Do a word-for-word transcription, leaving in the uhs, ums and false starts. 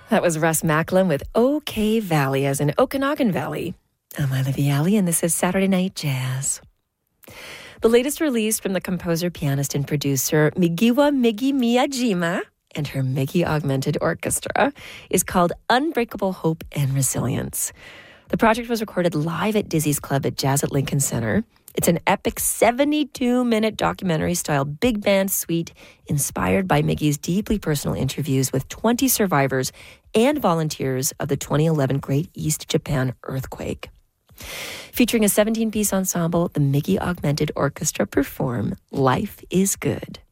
That was Russ Macklin with OK Valley, as in Okanagan Valley. I'm Olivia Alley, and this is Saturday Night Jazz. The latest release from the composer, pianist, and producer Migiwa Migi Miyajima and her Migi Augmented Orchestra is called Unbreakable Hope and Resilience. The project was recorded live at Dizzy's Club at Jazz at Lincoln Center. It's an epic seventy-two minute documentary-style big band suite inspired by Migi's deeply personal interviews with twenty survivors and volunteers of the twenty eleven Great East Japan earthquake. Featuring a seventeen piece ensemble, the Migi Augmented Orchestra perform Life is Good.